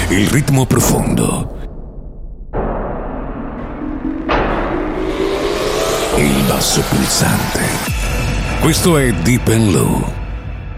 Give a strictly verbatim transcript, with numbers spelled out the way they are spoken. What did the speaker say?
il ritmo profondo, il basso pulsante. Questo è Deep and Low.